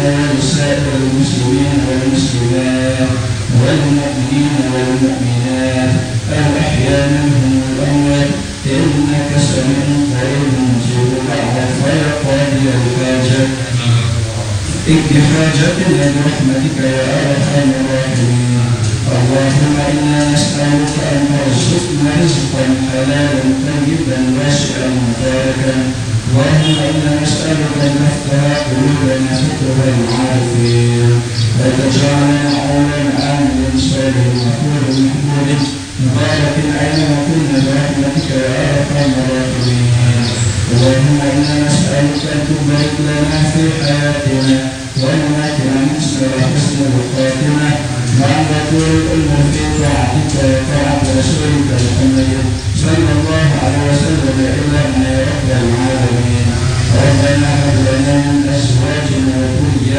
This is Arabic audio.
ولسائر المسلمين والمسلمات والمؤمنين والمؤمنات الأحياء منهم والأموات إنك سميع قريب مجيب الدعوة فيا قاضي الحاجة اقض حاجتنا برحمتك يا أرحم الراحمين. اللهم إنا نسألك أن ترزقنا رزقا حلالا طيبا واسعا مباركا. اللهم إنا نسألك أن تفتح قلوبنا فتح العارفين وتجعلنا عونا عاملا صالحا مقبولا محمودا مبارك أينما كنا برحمتك يا أرحم الراحمين. اللهم إنا نسألك أن تبارك لنا في حياتنا ومماتنا مثل حسن الخاتمة مع طول الأمور في طاعتك وطاعة رسولك محمد صلى الله عليه وسلم إلا يا رب العالمين. ربنا هب لنا من أزواجنا وذرياتنا